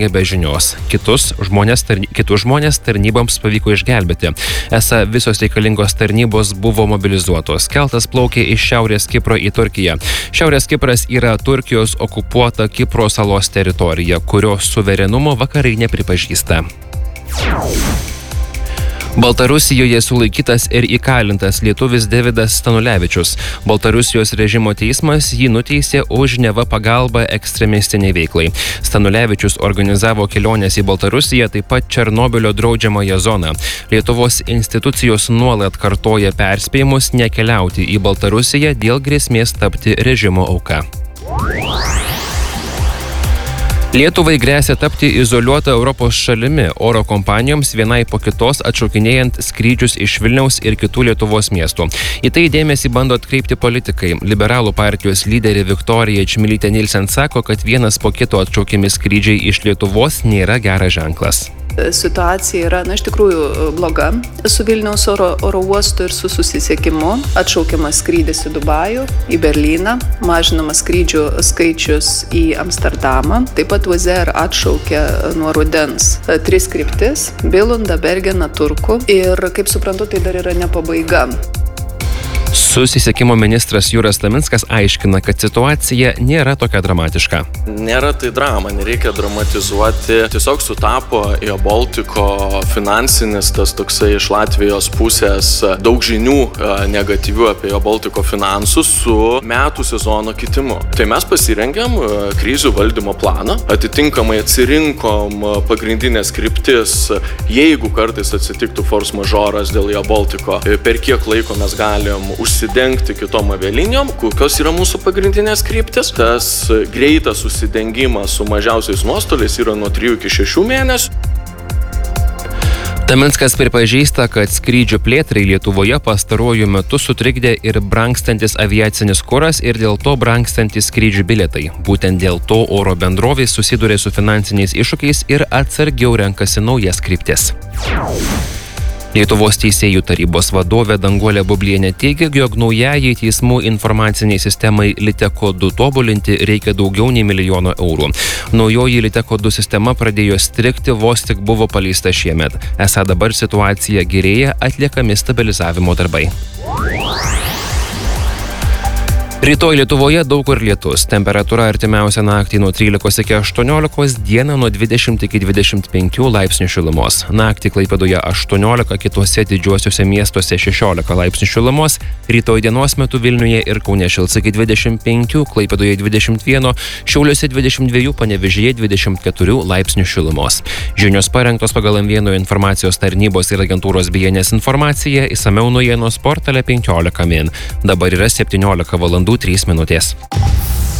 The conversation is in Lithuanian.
be žinios. Kitus žmonės tarnyboms pavyko išgelbėti. Esą visos reikalingos tarnybos buvo mobilizuotos. Keltas plaukė iš Šiaurės Kipro į Turkiją. Šiaurės Kipras yra Turkijos okupuota Kipro salos teritorija, kurios suverenumo vakarai nepripažįsta. Baltarusijoje sulaikytas ir įkalintas lietuvis Davidas Stanulevičius. Baltarusijos režimo teismas jį nuteisė už neva pagalbą ekstremistiniai veiklai. Stanulevičius organizavo keliones į Baltarusiją, taip pat Černobylio draudžiamąją zoną. Lietuvos institucijos nuolat kartoja perspėjimus nekeliauti į Baltarusiją dėl grėsmės tapti režimo auka. Lietuvai gresia tapti izoliuota Europos šalimi oro kompanijoms vienai po kitos atšaukinėjant skrydžius iš Vilniaus ir kitų Lietuvos miestų. Į tai dėmesį bando atkreipti politikai. Liberalų partijos lyderė Viktorija Čmilytė Nilsen sako, kad vienas po kito atšaukiami skrydžiai iš Lietuvos nėra geras ženklas. Situacija yra, iš tikrųjų bloga su Vilniaus oro uostu ir su susisiekimu. Atšaukiamas skrydis į Dubajų, į Berlyną, mažinamas skrydžių skaičius į Amsterdamą. Taip pat Wizz Air atšaukė nuo rudens 3 kryptis – Bilundą, Bergeną, Turku. Ir, kaip suprantu, tai dar yra ne pabaiga. Susisiekimo ministras Juras Taminskas aiškina, kad situacija nėra tokia dramatiška. Nėra tai drama, nereikia dramatizuoti. Tiesiog sutapo Air Baltico finansinis, tas toksai iš Latvijos pusės daug žinių negatyvių apie Air Baltico finansus su metų sezono kitimu. Tai mes pasirengėm krizių valdymo planą, atitinkamai atsirinkom pagrindinės kryptis, jeigu kartais atsitiktų force majoras dėl Air Baltico, per kiek laiko mes galim užsidengti kitom avialinijom, kokios yra mūsų pagrindinės kryptis. Tas greitas užsidengimas su mažiausiais nuostoliais yra nuo 3 iki 6 mėnesių. Taminskas pripažįsta, kad skrydžių plėtrai Lietuvoje pastaruoju metu sutrikdė ir brangstantis aviacinis kuras ir dėl to brangstantis skrydžių bilietai. Būtent dėl to oro bendrovės susiduria su finansiniais iššūkiais ir atsargiau renkasi naujas kryptis. Lietuvos teisėjų tarybos vadovė Danguolė Bublienė teigia, jog naujajai teismų informaciniai sistemai Liteko 2 tobulinti reikia daugiau nei 1 milijono eurų. Naujoji Liteko 2 sistema pradėjo strigti, vos tik buvo paleista šiemet. Esą dabar situacija gerėja, atliekami stabilizavimo darbai. Rytoj Lietuvoje daug kur lietus. Temperatūra artimiausią naktį nuo 13 iki 18, dieną nuo 20 iki 25 laipsnių šilumos. Naktį Klaipėdoje 18, kituose didžiuosiuose miestuose 16 laipsnių šilumos. Rytoj dienos metu Vilniuje ir Kaune šils iki 25, Klaipėdoje 21, Šiauliuose 22, Panevėžyje 24 laipsnių šilumos. Žinios parengtos pagal M1 informacijos tarnybos ir agentūros BNS informaciją, išsamiau naujienos portale 15 min. Dabar yra 17 valandų 3 minutės.